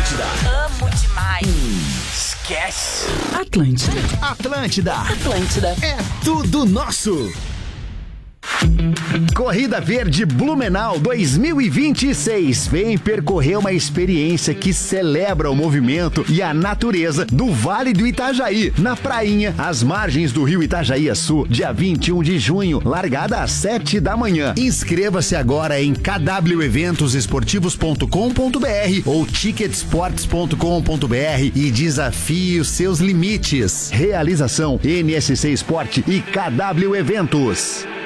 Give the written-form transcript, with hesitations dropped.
Atlântida. Amo demais. Esquece. Atlântida. É tudo nosso. Corrida Verde Blumenau 2026. Vem percorrer uma experiência que celebra o movimento e a natureza do Vale do Itajaí, na prainha, às margens do rio Itajaí-Açu, dia 21 de junho, largada às 7 da manhã. Inscreva-se agora em kweventosesportivos.com.br ou ticketsports.com.br e desafie os seus limites. Realização NSC Esporte e KW Eventos.